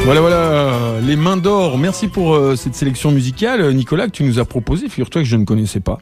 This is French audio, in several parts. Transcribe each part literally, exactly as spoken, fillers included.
Voilà, voilà, les mains d'or. Merci pour euh, cette sélection musicale, Nicolas, que tu nous as proposé. Figure-toi que je ne connaissais pas.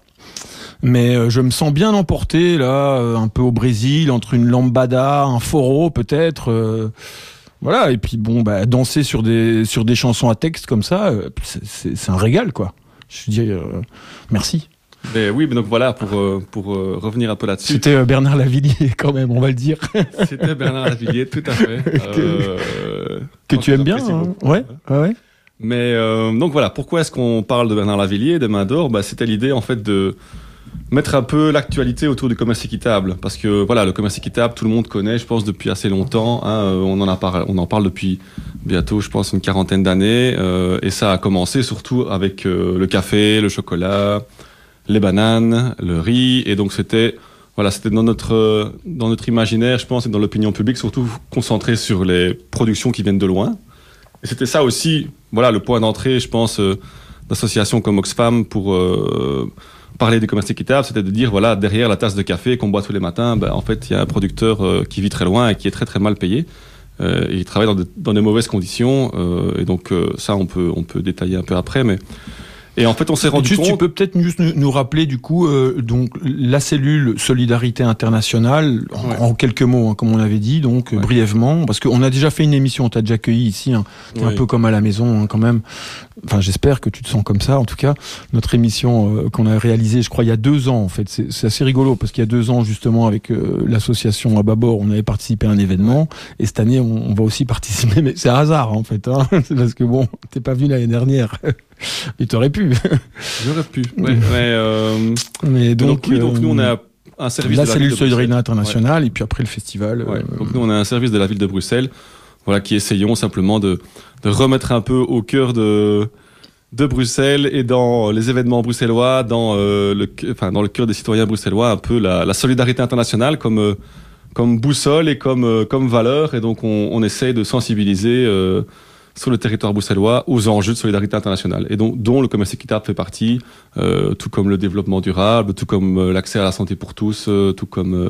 Mais euh, je me sens bien emporté, là, euh, un peu au Brésil, entre une lambada, un forró, peut-être. Euh, voilà, et puis bon, bah, danser sur des, sur des chansons à texte comme ça, euh, c'est, c'est, c'est un régal, quoi. Je dis euh, merci. Mais oui, mais donc voilà, pour, euh, pour euh, revenir un peu là-dessus. C'était euh, Bernard Lavilliers, quand même, on va le dire. C'était Bernard Lavilliers, tout à fait. Euh, que, que tu aimes bien, hein. Ouais, ouais, ouais. Mais euh, donc voilà, pourquoi est-ce qu'on parle de Bernard Lavilliers, des mains d'or? Bah, c'était l'idée, en fait, de mettre un peu l'actualité autour du commerce équitable. Parce que voilà, le commerce équitable, tout le monde connaît, je pense, depuis assez longtemps. Hein, on, en a par... on en parle depuis bientôt, je pense, une quarantaine d'années. Euh, et ça a commencé surtout avec euh, le café, le chocolat, les bananes, le riz, et donc c'était, voilà, c'était dans notre, dans notre imaginaire, je pense, et dans l'opinion publique, surtout concentré sur les productions qui viennent de loin. Et c'était ça aussi, voilà, le point d'entrée, je pense, euh, d'associations comme Oxfam pour euh, parler du commerce équitable, c'était de dire, voilà, derrière la tasse de café qu'on boit tous les matins, ben, en fait, il y a un producteur euh, qui vit très loin et qui est très très mal payé. Euh, et il travaille dans de, dans des mauvaises conditions, euh, et donc euh, ça, on peut, on peut détailler un peu après, mais... Et en fait, on s'est rendu juste, compte... Tu peux peut-être juste nous, nous rappeler, du coup, euh, donc, la cellule Solidarité Internationale, en, ouais. en quelques mots, hein, comme on avait dit, donc, ouais. brièvement, parce qu'on a déjà fait une émission, on t'a déjà accueilli ici, hein, ouais. un peu comme à la maison, hein, quand même. Enfin, j'espère que tu te sens comme ça, en tout cas. Notre émission euh, qu'on a réalisée, je crois, il y a deux ans, en fait. C'est, c'est assez rigolo, parce qu'il y a deux ans, justement, avec euh, l'association à Babord, on avait participé à un événement, et cette année, on, on va aussi participer, mais c'est un hasard, en fait, hein, c'est parce que, bon, t'es pas venu l'année dernière. Mais t'aurais pu. J'aurais pu. Ouais, mais, euh... mais donc, donc, oui, donc nous on a un service la de la cellule ville de Solidarité Internationale, ouais. et puis après le festival. Ouais. Euh... Donc nous on a un service de la ville de Bruxelles, voilà, qui essayons simplement de, de remettre un peu au cœur de de Bruxelles et dans les événements bruxellois, dans euh, le, enfin dans le cœur des citoyens bruxellois, un peu la, la solidarité internationale comme euh, comme boussole et comme euh, comme valeur. Et donc on, on essaye de sensibiliser. Euh, sur le territoire bruxellois aux enjeux de solidarité internationale et donc dont le commerce équitable fait partie, euh, tout comme le développement durable, tout comme euh, l'accès à la santé pour tous, euh, tout comme euh,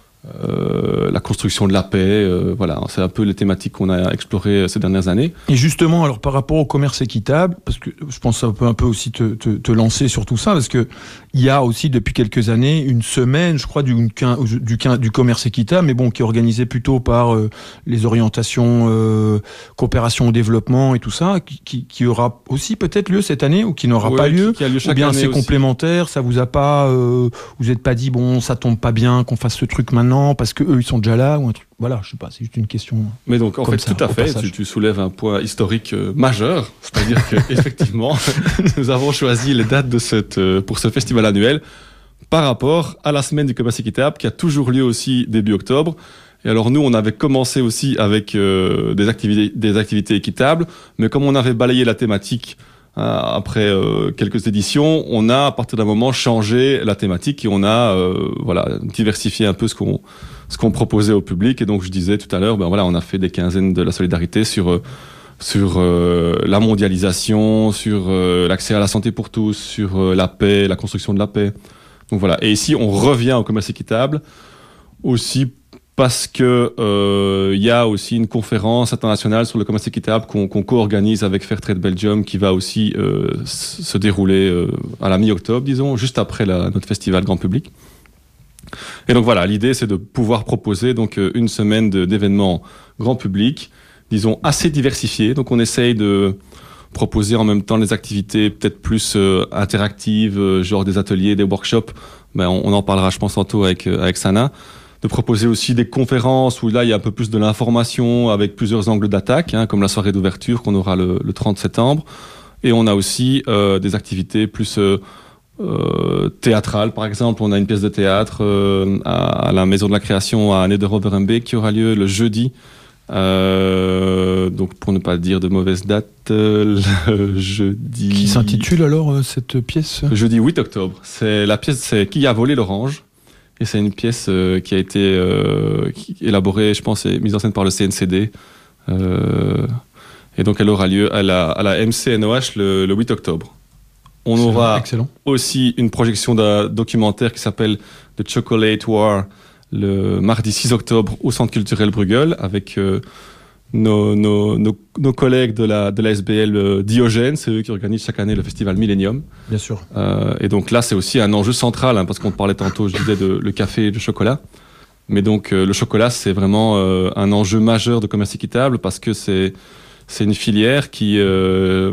euh, la construction de la paix. Euh, voilà, c'est un peu les thématiques qu'on a explorées ces dernières années. Et justement, alors par rapport au commerce équitable, parce que je pense que ça peut un peu aussi te, te, te lancer sur tout ça, parce que il y a aussi depuis quelques années une semaine, je crois, du, du, du, du commerce équitable, mais bon, qui est organisée plutôt par euh, les orientations euh, coopération au développement et tout ça, qui, qui, qui aura aussi peut-être lieu cette année ou qui n'aura ouais, pas lieu, qui, qui a lieu chaque ou bien année c'est aussi. Complémentaire, ça vous a pas, euh, vous êtes pas dit bon, ça tombe pas bien qu'on fasse ce truc maintenant parce que eux ils sont déjà là ou un truc. Voilà, je sais pas, c'est juste une question. Mais donc en fait, ça, tout à fait, tu, tu soulèves un point historique euh, majeur, c'est-à-dire que effectivement, nous avons choisi les dates de cette euh, pour ce festival annuel par rapport à la semaine du commerce équitable qui a toujours lieu aussi début octobre. Et alors nous, on avait commencé aussi avec euh, des activités des activités équitables, mais comme on avait balayé la thématique hein, après euh, quelques éditions, on a à partir d'un moment changé la thématique et on a euh, voilà diversifié un peu ce qu'on ce qu'on proposait au public. Et donc je disais tout à l'heure, ben voilà, on a fait des quinzaines de la solidarité sur euh, sur euh, la mondialisation, sur euh, l'accès à la santé pour tous, sur euh, la paix, la construction de la paix. Donc voilà. Et ici, on revient au commerce équitable aussi parce que euh, il y a aussi une conférence internationale sur le commerce équitable qu'on, qu'on co-organise avec Fairtrade Belgium qui va aussi euh, se dérouler euh, à la mi-octobre, disons, juste après la, notre festival grand public. Et donc voilà, l'idée c'est de pouvoir proposer donc une semaine de, d'événements grand public, disons assez diversifiés. Donc on essaye de proposer en même temps des activités peut-être plus euh, interactives, euh, genre des ateliers, des workshops. Ben on, on en parlera, je pense, tantôt avec euh, avec Sana. De proposer aussi des conférences où là il y a un peu plus de l'information avec plusieurs angles d'attaque, hein, comme la soirée d'ouverture qu'on aura le, le trente septembre. Et on a aussi euh, des activités plus euh, euh, théâtrales, par exemple. On a une pièce de théâtre euh, à, à la Maison de la Création à Nederhove-Rembeek qui aura lieu le jeudi. Euh, donc pour ne pas dire de mauvaise date, euh, le jeudi... Qui s'intitule alors euh, cette pièce ? Le jeudi huit octobre. C'est, la pièce, c'est Qui a volé l'orange ? Et c'est une pièce euh, qui a été euh, qui, élaborée, je pense, et mise en scène par le C N C D. Euh, et donc, elle aura lieu à la, à la M C N O H le, le huit octobre. On excellent, aura excellent. aussi une projection d'un documentaire qui s'appelle The Chocolate War le mardi six octobre au Centre culturel Bruegel avec euh, nos, nos, nos, nos collègues de la, de la S B L euh, Diogène, c'est eux qui organisent chaque année le festival Millennium. Bien sûr. Euh, et donc là, c'est aussi un enjeu central, hein, parce qu'on parlait tantôt, je disais, de le café et le chocolat. Mais donc euh, le chocolat, c'est vraiment euh, un enjeu majeur de commerce équitable parce que c'est c'est une filière qui euh,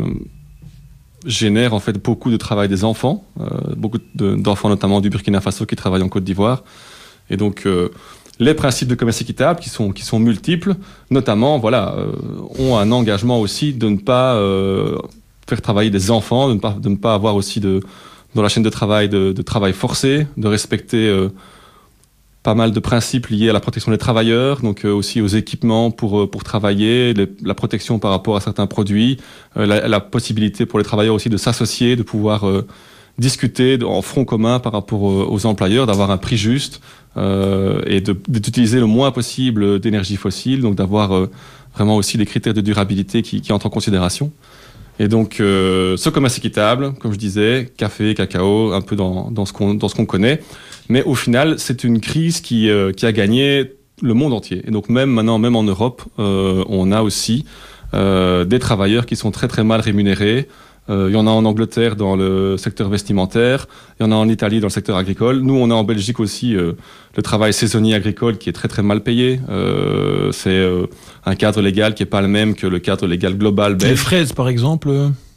génère en fait beaucoup de travail des enfants, euh, beaucoup de, d'enfants notamment du Burkina Faso qui travaillent en Côte d'Ivoire. Et donc euh, les principes de commerce équitable qui sont qui sont multiples, notamment voilà, euh, ont un engagement aussi de ne pas euh, faire travailler des enfants, de ne pas de ne pas avoir aussi de dans la chaîne de travail de, de travail forcé, de respecter euh, pas mal de principes liés à la protection des travailleurs, donc euh, aussi aux équipements pour pour travailler, les, la protection par rapport à certains produits, euh, la, la possibilité pour les travailleurs aussi de s'associer, de pouvoir euh, discuter en front commun par rapport aux employeurs, d'avoir un prix juste euh, et de, d'utiliser le moins possible d'énergie fossile, donc d'avoir euh, vraiment aussi des critères de durabilité qui, qui entrent en considération. Et donc, euh, ce commerce équitable, comme je disais, café, cacao, un peu dans, dans ce qu'on dans ce qu'on connaît, mais au final, c'est une crise qui euh, qui a gagné le monde entier. Et donc même maintenant, même en Europe, euh, on a aussi euh, des travailleurs qui sont très très mal rémunérés. Euh, il y en a en Angleterre dans le secteur vestimentaire, il y en a en Italie dans le secteur agricole. Nous, on a en Belgique aussi euh, le travail saisonnier agricole qui est très très mal payé. Euh, c'est euh, un cadre légal qui est pas le même que le cadre légal global belge. Les fraises, par exemple.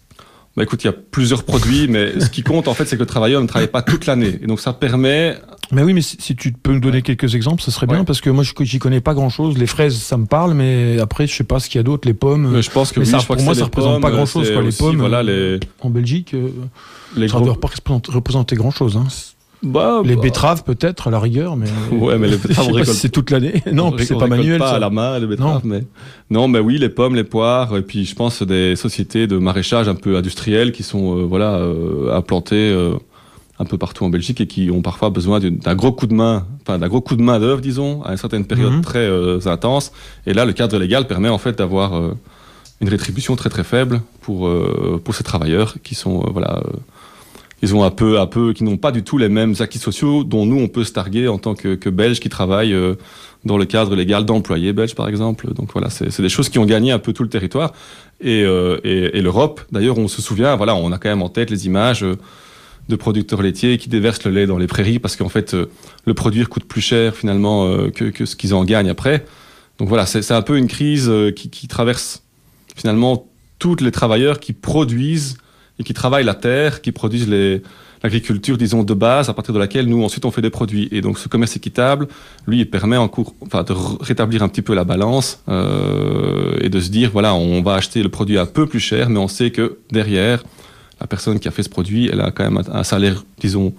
Bah écoute, il y a plusieurs produits, mais ce qui compte en fait, c'est que le travailleur ne travaille pas toute l'année, et donc ça permet. Mais oui, mais si, si tu peux nous donner quelques exemples, ce serait bien, ouais. Parce que moi, je j'y connais pas grand-chose. Les fraises, ça me parle, mais après, je sais pas ce qu'il y a d'autre. Les pommes. Mais je pense que oui, ça, je crois pour que moi, ça représente pommes, pas grand-chose. Quoi, les aussi, pommes. Voilà, les... En Belgique, les ça ne doit pas représenter grand-chose. Hein. Bah, les bah... betteraves peut-être à la rigueur, mais ouais, mais les betteraves on récolte... c'est toute l'année. Non, c'est pas manuel. Pas ça. à la main les betteraves, non. mais non, mais oui, les pommes, les poires, et puis je pense des sociétés de maraîchage un peu industrielles qui sont euh, voilà euh, implantées euh, un peu partout en Belgique et qui ont parfois besoin d'un gros coup de main, enfin d'un gros coup de main d'œuvre, disons, à une certaine période mm-hmm. très euh, intense. Et là, le cadre légal permet en fait d'avoir euh, une rétribution très très faible pour euh, pour ces travailleurs qui sont euh, voilà. Euh, Ils ont un peu, un peu, qui n'ont pas du tout les mêmes acquis sociaux dont nous on peut se targuer en tant que, que Belges qui travaillent euh, dans le cadre légal d'employés belges par exemple. Donc voilà, c'est, c'est des choses qui ont gagné un peu tout le territoire et, euh, et, et l'Europe. D'ailleurs, on se souvient, voilà, on a quand même en tête les images euh, de producteurs laitiers qui déversent le lait dans les prairies parce qu'en fait euh, le produire coûte plus cher finalement euh, que, que ce qu'ils en gagnent après. Donc voilà, c'est, c'est un peu une crise euh, qui, qui traverse finalement tous les travailleurs qui produisent et qui travaillent la terre, qui produisent les, l'agriculture, disons, de base, à partir de laquelle nous, ensuite, on fait des produits. Et donc, ce commerce équitable, lui, il permet en cours, enfin, de rétablir un petit peu la balance euh, et de se dire, voilà, on va acheter le produit un peu plus cher, mais on sait que derrière, la personne qui a fait ce produit, elle a quand même un, un salaire, disons,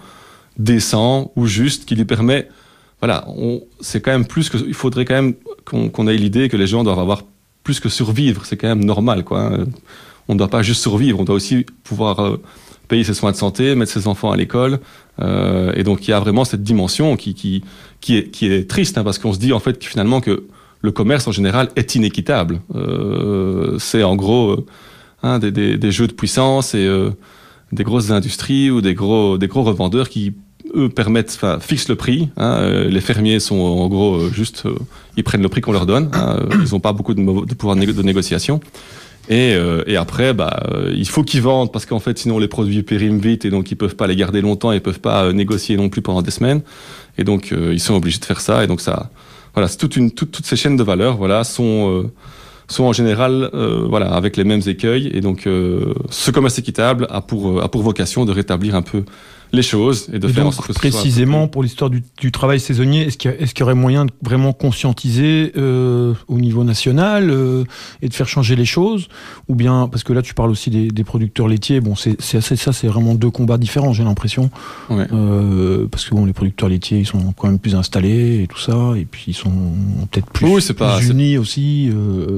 décent ou juste, qui lui permet, voilà, on, c'est quand même plus que, il faudrait quand même qu'on, qu'on ait l'idée que les gens doivent avoir plus que survivre. C'est quand même normal, quoi. Hein. On ne doit pas juste survivre, on doit aussi pouvoir euh, payer ses soins de santé, mettre ses enfants à l'école. Euh, et donc, il y a vraiment cette dimension qui, qui, qui, est, qui est triste, hein, parce qu'on se dit en fait que, finalement que le commerce en général est inéquitable. Euh, c'est en gros euh, hein, des, des, des jeux de puissance et euh, des grosses industries ou des gros, des gros revendeurs qui, eux, permettent, enfin, fixent le prix. Hein, euh, les fermiers sont en gros euh, juste, euh, ils prennent le prix qu'on leur donne. Hein, ils n'ont pas beaucoup de, de pouvoir de, de négociation. Et, euh, et après, bah, euh, il faut qu'ils vendent parce qu'en fait, sinon les produits périment vite et donc ils peuvent pas les garder longtemps, ils peuvent pas euh, négocier non plus pendant des semaines. Et donc euh, ils sont obligés de faire ça. Et donc ça, voilà, c'est toute une, toute, toutes ces chaînes de valeur, voilà, sont euh, sont en général, euh, voilà, avec les mêmes écueils. Et donc euh, ce commerce équitable a pour a pour vocation de rétablir un peu les choses et de et faire donc, en sorte que précisément ce soit pour l'histoire du, du travail saisonnier, est-ce qu'il y, a, est-ce qu'il y aurait moyen de vraiment conscientiser euh, au niveau national euh, et de faire changer les choses, ou bien parce que là tu parles aussi des, des producteurs laitiers, bon c'est, c'est assez, ça c'est vraiment deux combats différents, j'ai l'impression, ouais. euh, parce que bon les producteurs laitiers ils sont quand même plus installés et tout ça, et puis ils sont peut-être plus, oui, c'est pas, plus c'est... unis aussi. Euh,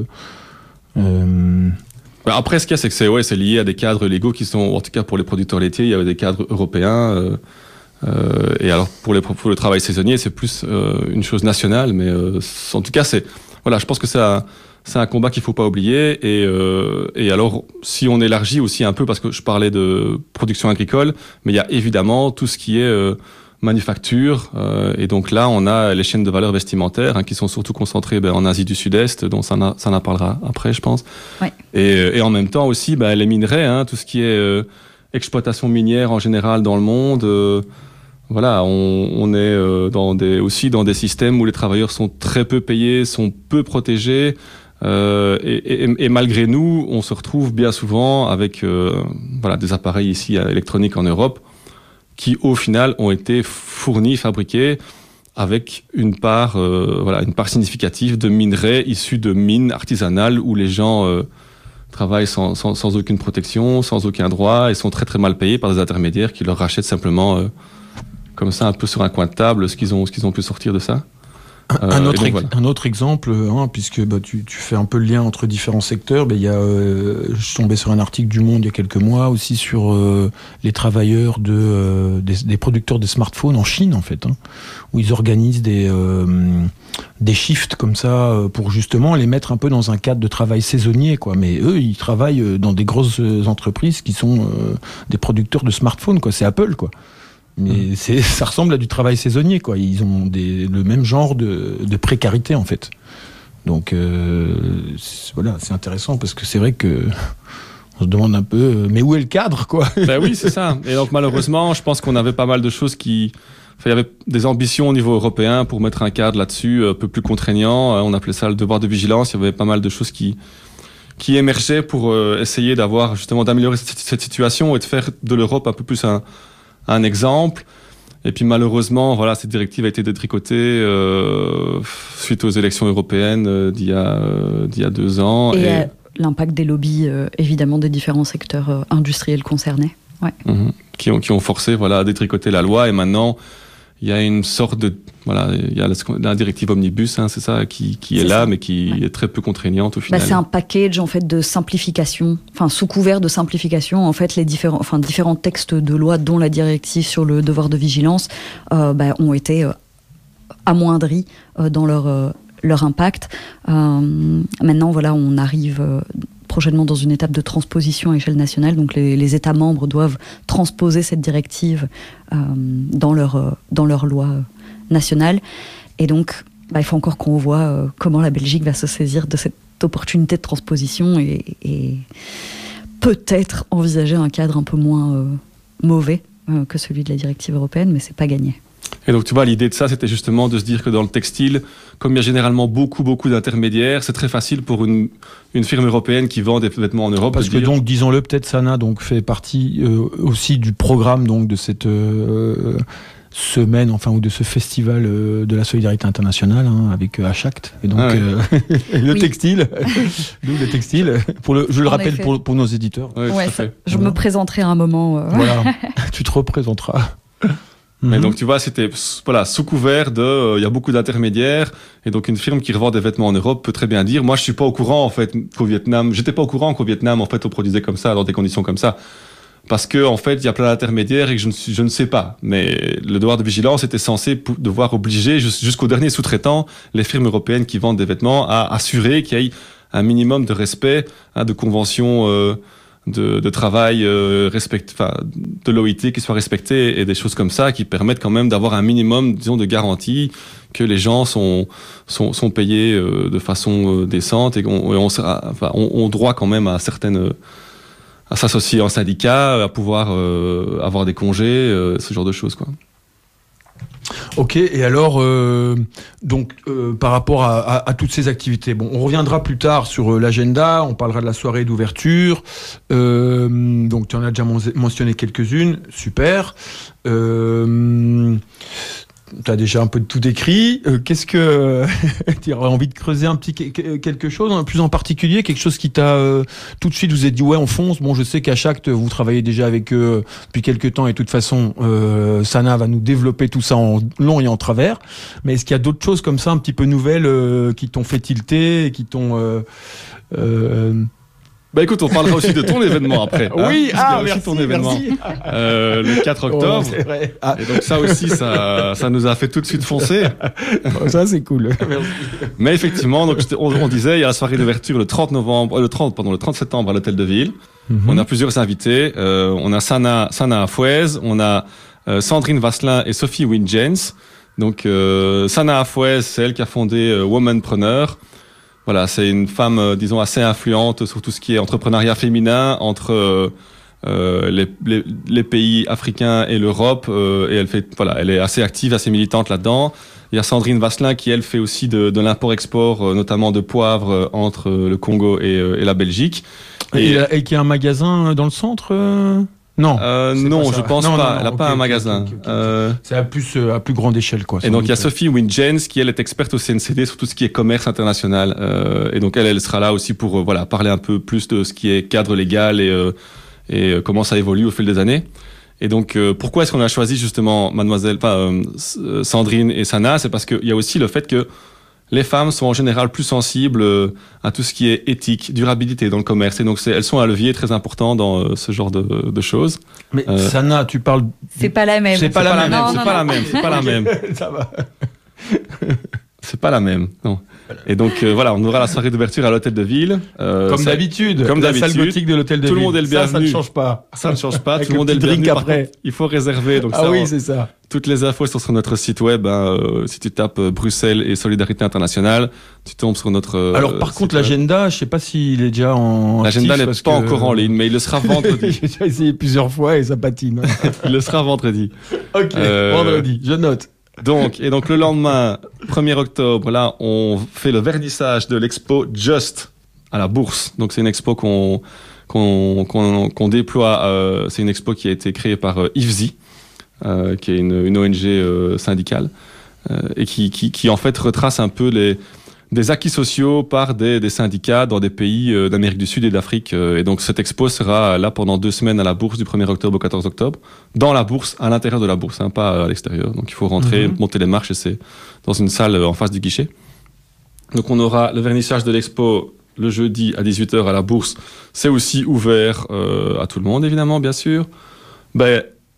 euh, Après, ce qu'il y a, c'est que c'est, ouais, c'est lié à des cadres légaux qui sont, en tout cas pour les producteurs laitiers, il y avait des cadres européens. Euh, euh, et alors pour, les, pour le travail saisonnier, c'est plus euh, une chose nationale. Mais euh, en tout cas, c'est, voilà, je pense que c'est un, c'est un combat qu'il faut pas oublier. Et, euh, et alors, si on élargit aussi un peu, parce que je parlais de production agricole, mais il y a évidemment tout ce qui est euh, manufacture. Euh, et donc là, on a les chaînes de valeur vestimentaires hein, qui sont surtout concentrées ben, en Asie du Sud-Est, dont ça, ça en parlera après, je pense. Ouais. Et, et en même temps aussi, ben, les minerais, hein, tout ce qui est euh, exploitation minière en général dans le monde. Euh, voilà, on, on est euh, dans des, aussi dans des systèmes où les travailleurs sont très peu payés, sont peu protégés. Euh, et, et, et malgré nous, on se retrouve bien souvent avec euh, voilà, des appareils ici électroniques en Europe qui, au final, ont été fournis, fabriqués avec une part, euh, voilà, une part significative de minerais issus de mines artisanales où les gens euh, travaillent sans, sans, sans aucune protection, sans aucun droit et sont très très mal payés par des intermédiaires qui leur rachètent simplement euh, comme ça un peu sur un coin de table ce qu'ils ont, ce qu'ils ont pu sortir de ça. Euh, un, autre donc, voilà. un autre exemple, hein, puisque bah, tu, tu fais un peu le lien entre différents secteurs, bah, y a, euh, je suis tombé sur un article du Monde il y a quelques mois aussi sur euh, les travailleurs de, euh, des, des producteurs de smartphones en Chine en fait, hein, où ils organisent des, euh, des shifts comme ça pour justement les mettre un peu dans un cadre de travail saisonnier, quoi. Mais eux, ils travaillent dans des grosses entreprises qui sont euh, des producteurs de smartphones, quoi. C'est Apple, quoi. Mais c'est, ça ressemble à du travail saisonnier, quoi. Ils ont des, le même genre de, de précarité, en fait. Donc, euh, c'est, voilà, c'est intéressant parce que c'est vrai que on se demande un peu, mais où est le cadre, quoi? Ben oui, c'est ça. Et donc, malheureusement, je pense qu'on avait pas mal de choses qui, enfin, il y avait des ambitions au niveau européen pour mettre un cadre là-dessus, un peu plus contraignant. On appelait ça le devoir de vigilance. Il y avait pas mal de choses qui, qui émergeaient pour euh, essayer d'avoir, justement, d'améliorer cette, cette situation et de faire de l'Europe un peu plus un, un exemple. Et puis malheureusement, voilà, cette directive a été détricotée euh, suite aux élections européennes euh, d'il y a euh, d'il y a deux ans. Et, et... Euh, l'impact des lobbies, euh, évidemment, des différents secteurs euh, industriels concernés. Ouais. Mm-hmm. Qui ont qui ont forcé, voilà, à détricoter la loi. Et maintenant, il y a une sorte de, voilà, il y a la, la directive omnibus, hein, c'est ça, qui, qui est, est là, ça. mais qui ouais. est très peu contraignante au final. Bah, c'est un package en fait de simplification, enfin sous couvert de simplification, en fait les différents, enfin différents textes de loi, dont la directive sur le devoir de vigilance, euh, bah, ont été euh, amoindris euh, dans leur euh, leur impact. Euh, maintenant, voilà, on arrive. Euh, prochainement dans une étape de transposition à échelle nationale. Donc les, les États membres doivent transposer cette directive euh, dans leur, euh, dans leur loi euh, nationale. Et donc, bah, il faut encore qu'on voit euh, comment la Belgique va se saisir de cette opportunité de transposition et, et peut-être envisager un cadre un peu moins euh, mauvais euh, que celui de la directive européenne, mais c'est pas gagné. Et donc, tu vois, l'idée de ça, c'était justement de se dire que dans le textile, comme il y a généralement beaucoup, beaucoup d'intermédiaires, c'est très facile pour une, une firme européenne qui vend des vêtements en Europe. Parce que dire... donc, disons-le, peut-être Sana donc fait partie euh, aussi du programme donc de cette euh, semaine, enfin, ou de ce festival euh, de la solidarité internationale hein, avec euh, Ashact. Et donc, ah ouais. euh, le oui. textile, nous le textile. Pour le, je le en rappelle pour, pour nos éditeurs. Ouais, ouais, ça, je voilà. me présenterai à un moment. Euh... Voilà, tu te représenteras. Mais donc tu vois, c'était voilà sous couvert de, il euh, y a beaucoup d'intermédiaires et donc une firme qui revend des vêtements en Europe peut très bien dire, moi je suis pas au courant en fait qu'au Vietnam, j'étais pas au courant qu'au Vietnam en fait on produisait comme ça dans des conditions comme ça, parce que en fait il y a plein d'intermédiaires et que je ne suis, je ne sais pas. Mais le devoir de vigilance était censé pou- devoir obliger jusqu'au dernier sous-traitant les firmes européennes qui vendent des vêtements à assurer qu'il y ait un minimum de respect hein, de conventions. Euh, de, de travail euh, respect, enfin, de l'O I T qui soit respecté et des choses comme ça qui permettent quand même d'avoir un minimum, disons, de garantie que les gens sont sont, sont payés euh, de façon euh, décente et qu'on et on, enfin, on, on droit quand même à certaines à s'associer en syndicat, à pouvoir euh, avoir des congés, euh, ce genre de choses, quoi. Ok, et alors, euh, donc, euh, par rapport à, à, à toutes ces activités, bon, on reviendra plus tard sur euh, l'agenda, on parlera de la soirée d'ouverture, euh, donc tu en as déjà mentionné quelques-unes, super. Euh, tu as déjà un peu tout écrit. Euh, qu'est-ce que tu aurais envie de creuser un petit quelque chose, plus en particulier, quelque chose qui t'a euh, tout de suite vous êtes dit ouais on fonce. Bon, je sais qu'à Ashact vous travaillez déjà avec eux depuis quelques temps et de toute façon euh, Sana va nous développer tout ça en long et en travers. Mais est-ce qu'il y a d'autres choses comme ça un petit peu nouvelles euh, qui t'ont fait tilter et qui t'ont euh, euh, Bah écoute, on parlera aussi de ton événement après. Hein, oui, ah, aussi merci, ton événement merci. Euh, le quatre octobre. Oh, c'est vrai. Ah. Et donc ça aussi, ça, ça nous a fait tout de suite foncer. Bon, ça c'est cool. Merci. Mais effectivement, donc on, on disait, il y a la soirée d'ouverture le trente novembre, le trente, pardon, le trente septembre à l'hôtel de ville. Mm-hmm. On a plusieurs invités. Euh, on a Sana, Sana à Fouez, on a euh, Sandrine Vasselin et Sophie Wynne-James. Donc euh, Sana Afouez, c'est elle qui a fondé euh, Womanpreneur. Voilà, c'est une femme, euh, disons, assez influente sur tout ce qui est entrepreneuriat féminin entre euh, euh, les, les, les pays africains et l'Europe. Euh, et elle fait, voilà, elle est assez active, assez militante là-dedans. Il y a Sandrine Vasselin qui, elle, fait aussi de, de l'import-export, euh, notamment de poivre euh, entre euh, le Congo et, euh, et la Belgique. Et, et, et qui a un magasin dans le centre euh... Non, euh, non, je pense non, pas. Non, non, elle n'a okay, pas okay, un magasin. Okay, okay, okay. Euh... C'est à plus euh, à plus grande échelle, quoi. Et donc il y a Sophie Wynne-James qui elle est experte au C N C D sur tout ce qui est commerce international. Euh, et donc elle, elle sera là aussi pour euh, voilà parler un peu plus de ce qui est cadre légal et euh, et euh, comment ça évolue au fil des années. Et donc euh, pourquoi est-ce qu'on a choisi justement Mademoiselle, enfin euh, Sandrine et Sana, c'est parce qu'il y a aussi le fait que les femmes sont en général plus sensibles euh, à tout ce qui est éthique, durabilité dans le commerce. Et donc, c'est, elles sont un levier très important dans euh, ce genre de, de choses. Mais euh, Sana, tu parles... C'est pas la même. C'est pas, c'est la, pas la même. même. Non, C'est non, pas non. la même. C'est pas la même. Ça va. C'est pas la même, non. Et donc, euh, voilà, on aura la soirée d'ouverture à l'hôtel de ville. Euh, comme d'habitude. Comme la d'habitude. salle gothique de l'hôtel de tout ville. Tout le monde est le bienvenu. Ça, ça ne change pas. Ça ne change pas. Avec tout le monde est le bienvenu. Après. Contre, il faut réserver. Donc ah ça, oui, on, c'est ça. Toutes les infos sont sur notre site web. Hein, euh, si tu tapes euh, Bruxelles et Solidarité Internationale, tu tombes sur notre. Euh, Alors, par contre, l'agenda, je sais pas s'il est déjà en. L'agenda n'est pas que... encore en ligne, mais il le sera vendredi. J'ai déjà essayé plusieurs fois et ça patine. Il le sera vendredi. Ok, euh... vendredi, je note. Donc, et donc le lendemain, premier octobre, là, on fait le vernissage de l'expo Just à la Bourse. Donc, c'est une expo qu'on qu'on qu'on, qu'on déploie. Euh, c'est une expo qui a été créée par euh, I F Z I, euh, qui est une, une O N G euh, syndicale euh, et qui, qui, qui en fait retrace un peu les des acquis sociaux par des, des syndicats dans des pays euh, d'Amérique du Sud et d'Afrique. Euh, et donc, cette expo sera là pendant deux semaines à la Bourse du premier octobre au quatorze octobre. Dans la Bourse, à l'intérieur de la Bourse, hein, pas à l'extérieur. Donc, il faut rentrer, mm-hmm. monter les marches et c'est dans une salle euh, en face du guichet. Donc, on aura le vernissage de l'expo le jeudi à dix-huit heures à la Bourse. C'est aussi ouvert euh, à tout le monde, évidemment, bien sûr. Ben,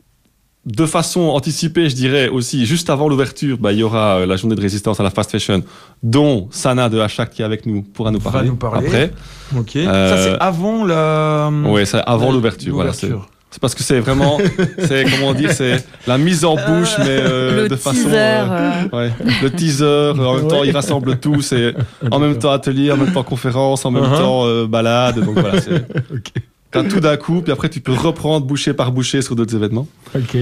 de façon anticipée, je dirais aussi, juste avant l'ouverture, bah, il y aura la journée de résistance à la fast fashion, dont Sana de Hachak qui est avec nous pourra nous parler, nous parler. après. Ok. Euh, ça c'est avant la. Ouais, c'est avant l'ouverture. Voilà, c'est, c'est parce que c'est vraiment, c'est comment dire, c'est la mise en bouche, mais euh, le de teaser, façon. Euh, ouais, le teaser. En même temps, il rassemble tout. C'est en même temps atelier, en même temps conférence, en même uh-huh. temps euh, balade. Donc voilà, c'est. Okay. T'as tout d'un coup, puis après tu peux reprendre bouchée par bouchée sur d'autres événements. Ok.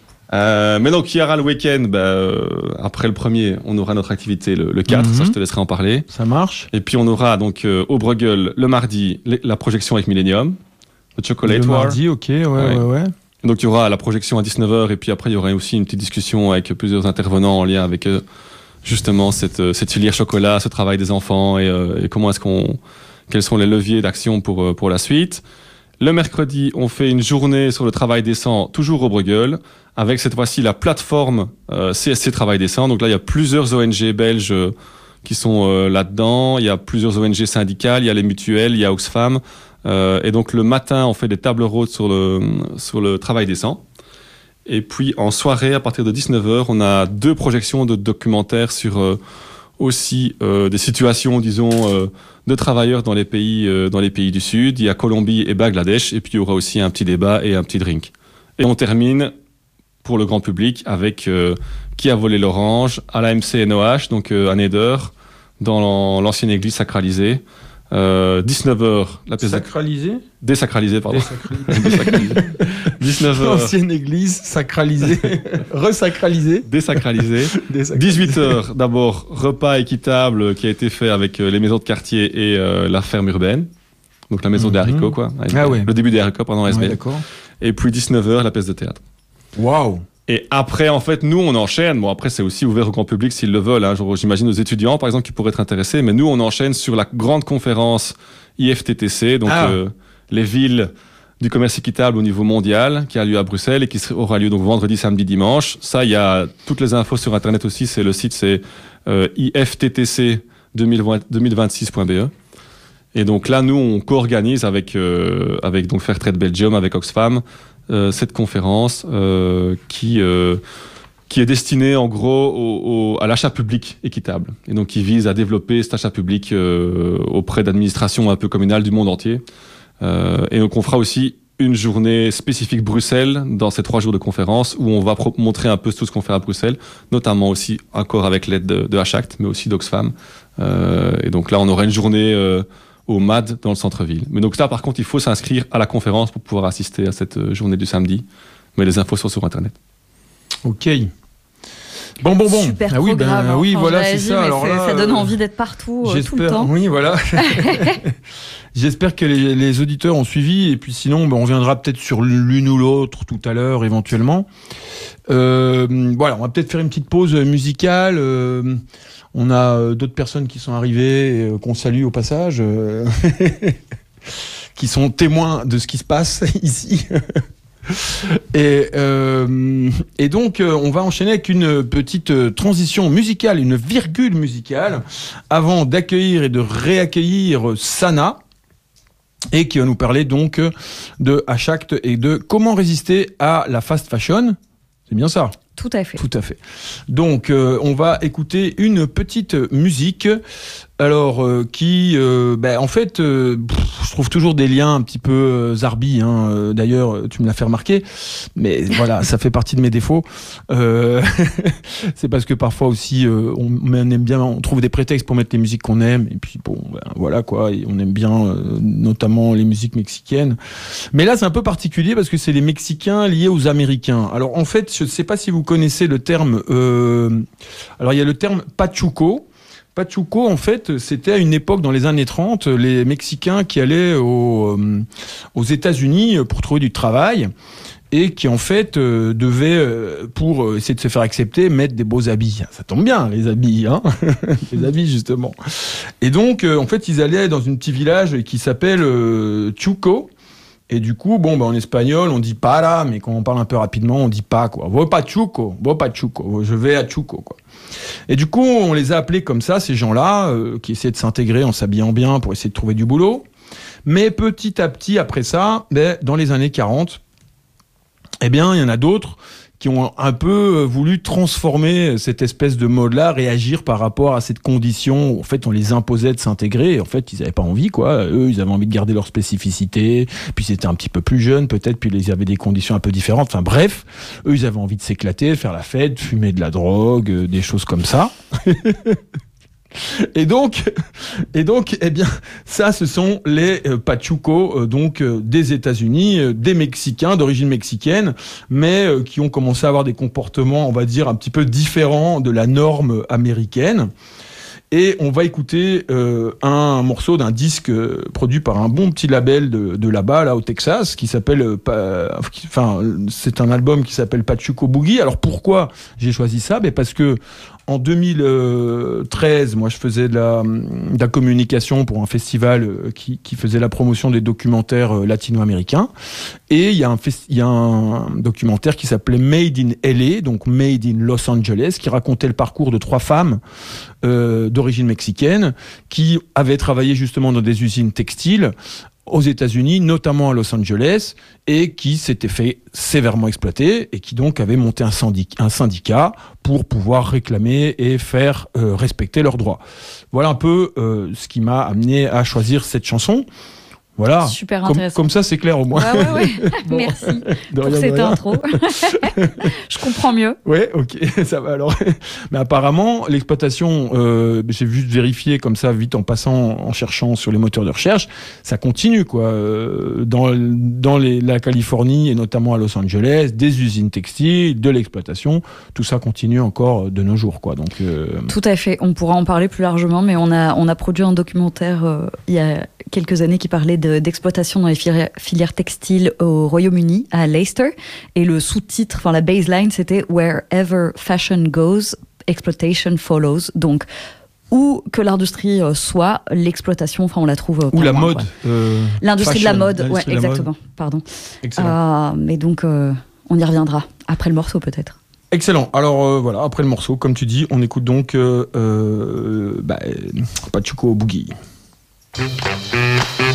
Euh, mais donc il y aura le week-end, bah, euh, après le premier, on aura notre activité le, le quatre, mm-hmm. ça je te laisserai en parler. Ça marche. Et puis on aura donc euh, au Bruegel le mardi les, la projection avec Millennium, le Chocolate le War. Le mardi, ok, ouais, ouais, ouais. ouais. Donc il y aura la projection à dix-neuf heures et puis après il y aura aussi une petite discussion avec plusieurs intervenants en lien avec euh, justement cette, cette filière chocolat, ce travail des enfants et, euh, et comment est-ce qu'on, quels sont les leviers d'action pour, pour la suite. Le mercredi, on fait une journée sur le travail décent, toujours au Bruegel, avec cette fois-ci la plateforme euh, C S C Travail décent. Donc là, il y a plusieurs O N G belges euh, qui sont euh, là-dedans. Il y a plusieurs O N G syndicales, il y a les mutuelles, il y a Oxfam. Euh, et donc le matin, on fait des tables rondes sur le, sur le travail décent. Et puis en soirée, à partir de dix-neuf heures, on a deux projections de documentaires sur euh, aussi euh, des situations, disons... Euh, de travailleurs dans les pays euh, dans les pays du Sud. Il y a Colombie et Bangladesh, et puis il y aura aussi un petit débat et un petit drink. Et on termine pour le grand public avec euh, Qui a volé l'orange à la M C N O H, donc euh, à Neder, dans l'ancienne église sacralisée. Euh, dix-neuf heures, la pièce sacralisée de... Désacralisée, pardon. Désacralisée. dix-neuf heures. L'ancienne église sacralisée, resacralisée. Désacralisée. dix-huit heures, d'abord, repas équitable qui a été fait avec les maisons de quartier et euh, la ferme urbaine. Donc la maison mm-hmm. des haricots, quoi. Ah ouais. Le début des haricots, pardon, S B. Ouais, d'accord. Et puis dix-neuf heures, la pièce de théâtre. Waouh! Et après, en fait, nous, on enchaîne. Bon, après, c'est aussi ouvert au grand public s'ils le veulent. Hein. Genre, j'imagine aux étudiants, par exemple, qui pourraient être intéressés. Mais nous, on enchaîne sur la grande conférence I F T T C, donc ah. euh, les villes du commerce équitable au niveau mondial, qui a lieu à Bruxelles et qui aura lieu donc vendredi, samedi, dimanche. Ça, il y a toutes les infos sur Internet aussi. C'est le site, c'est euh, I F T T C deux mille vingt-six point B E. Et donc là, nous, on co-organise avec euh, avec donc Fairtrade Belgium, avec Oxfam. Euh, cette conférence euh, qui euh, qui est destinée en gros au, au, à l'achat public équitable et donc qui vise à développer cet achat public euh, auprès d'administrations un peu communales du monde entier euh, et donc on fera aussi une journée spécifique Bruxelles dans ces trois jours de conférence où on va pro- montrer un peu tout ce qu'on fait à Bruxelles, notamment aussi encore avec l'aide de, de H-Act, mais aussi d'Oxfam. Euh, et donc là, on aura une journée euh, au M A D dans le centre-ville. Mais donc là, par contre, il faut s'inscrire à la conférence pour pouvoir assister à cette journée du samedi. Mais les infos sont sur Internet. Ok. Bon, bon, bon. Super ah oui, programme. ben, hein. oui, Enfin, voilà, c'est dit, ça. Alors là, ça donne envie d'être partout euh, tout le temps. Oui, voilà. J'espère que les, les auditeurs ont suivi. Et puis sinon, ben, on reviendra peut-être sur l'une ou l'autre tout à l'heure, éventuellement. Euh, voilà, on va peut-être faire une petite pause musicale. Euh, on a d'autres personnes qui sont arrivées, euh, qu'on salue au passage, euh, qui sont témoins de ce qui se passe ici. Et, euh, et donc, euh, on va enchaîner avec une petite euh, transition musicale, une virgule musicale, avant d'accueillir et de réaccueillir Sana, et qui va nous parler donc de H-Act et de comment résister à la fast fashion. C'est bien ça ? Tout à fait. Tout à fait. Donc, euh, on va écouter une petite musique, alors euh, qui, euh, ben, en fait, euh, pff, je trouve toujours des liens un petit peu euh, zarbi. Hein. Euh, d'ailleurs, tu me l'as fait remarquer, mais voilà, ça fait partie de mes défauts. Euh, c'est parce que parfois aussi, euh, on, on aime bien, on trouve des prétextes pour mettre les musiques qu'on aime, et puis bon, ben, voilà quoi, et on aime bien, euh, notamment les musiques mexicaines. Mais là, c'est un peu particulier parce que c'est les Mexicains liés aux Américains. Alors, en fait, je ne sais pas si vous connaissez le terme. Euh, alors, il y a le terme pachuco. Pachuco, en fait, c'était à une époque, dans les années trente, les Mexicains qui allaient au, euh, aux États-Unis pour trouver du travail et qui, en fait, euh, devaient, euh, pour essayer de se faire accepter, mettre des beaux habits. Ça tombe bien, les habits, hein. Les habits, justement. Et donc, euh, en fait, ils allaient dans un petit village qui s'appelle euh, Chuco. Et du coup, bon, bah, en espagnol, on dit para, mais quand on parle un peu rapidement, on dit pas, quoi. Voy pa Chuco, voy pa Chuco, je vais à Chuco, quoi. Et du coup, on les a appelés comme ça, ces gens-là, euh, qui essaient de s'intégrer en s'habillant bien pour essayer de trouver du boulot. Mais petit à petit, après ça, ben, dans les années quarante, eh bien, il y en a d'autres qui ont un peu voulu transformer cette espèce de mode-là, réagir par rapport à cette condition où, en fait, on les imposait de s'intégrer. Et en fait, ils n'avaient pas envie, quoi. Eux, ils avaient envie de garder leur spécificité. Puis, c'était un petit peu plus jeune, peut-être. Puis, ils avaient des conditions un peu différentes. Enfin, bref. Eux, ils avaient envie de s'éclater, faire la fête, fumer de la drogue, euh, des choses comme ça. Et donc, et donc, eh bien, ça, ce sont les euh, pachucos, euh, donc euh, des États-Unis, euh, des Mexicains d'origine mexicaine, mais euh, qui ont commencé à avoir des comportements, on va dire, un petit peu différents de la norme américaine. Et on va écouter euh, un morceau d'un disque euh, produit par un bon petit label de, de là-bas, là au Texas, qui s'appelle, euh, pa, enfin, c'est un album qui s'appelle Pachuco Boogie. Alors pourquoi j'ai choisi ça ? Ben parce que en deux mille treize, moi, je faisais de la, de la communication pour un festival qui, qui faisait la promotion des documentaires latino-américains. Et il y a un, festi- il y a un documentaire qui s'appelait Made in L A, donc Made in Los Angeles, qui racontait le parcours de trois femmes euh, d'origine mexicaine qui avaient travaillé justement dans des usines textiles aux États-Unis, notamment à Los Angeles, et qui s'étaient fait sévèrement exploiter et qui donc avaient monté un syndicat, un syndicat pour pouvoir réclamer et faire euh, respecter leurs droits. Voilà un peu euh, ce qui m'a amené à choisir cette chanson. Voilà. Super comme, intéressant. Comme ça, c'est clair au moins. Ouais, ouais, ouais. Bon. Merci De pour rien, cette de rien. intro. Je comprends mieux. Ouais, ok, ça va alors. Mais apparemment, l'exploitation, euh, j'ai juste vérifié comme ça, vite en passant, en cherchant sur les moteurs de recherche, ça continue, quoi. Euh, dans dans les, la Californie et notamment à Los Angeles, des usines textiles, de l'exploitation, tout ça continue encore de nos jours, quoi. Donc, euh... Tout à fait. On pourra en parler plus largement, mais on a, on a produit un documentaire euh, il y a quelques années qui parlait de, d'exploitation dans les filières, filières textiles au Royaume-Uni, à Leicester. Et le sous-titre, enfin la baseline, c'était « Wherever fashion goes, exploitation follows ». Donc, où que l'industrie soit, l'exploitation, enfin on la trouve pas ou la loin, mode. Quoi. Euh, l'industrie fashion, de la mode, l'industrie ouais, de la exactement. mode. Pardon. Excellent. Euh, mais donc, euh, on y reviendra après le morceau peut-être. Excellent. Alors euh, voilà, après le morceau, comme tu dis, on écoute donc euh, euh, bah, Pachuco Boogie.